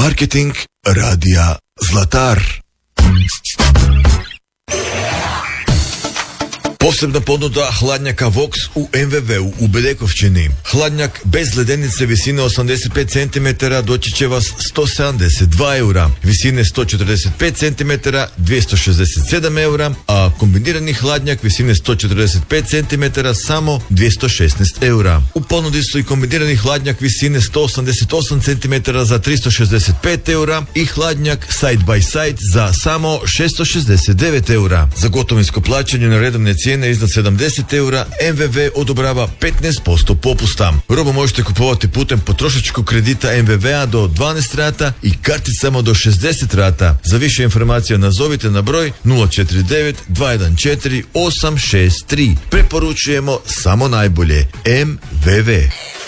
Marketing radija Zlatar. Posebna ponuda hladnjaka Vox u MVV-u u Bedekovčini. Hladnjak bez ledenice visine 85 cm doći će vas 172 eura, visine 145 cm 267 eura, a kombinirani hladnjak visine 145 cm samo 216 eura. U ponudi su i kombinirani hladnjak visine 188 cm za 365 eura i hladnjak side by side za samo 669 eura. Za gotovinsko plaćanje na redovne cijene iznad 70 eura MVV odobrava 15% popusta. Robu možete kupovati putem potrošačkog kredita MVV-a do 12 rata i karticama do 60 rata. Za više informacija nazovite na broj 049 214 863. Preporučujemo samo najbolje. MVV.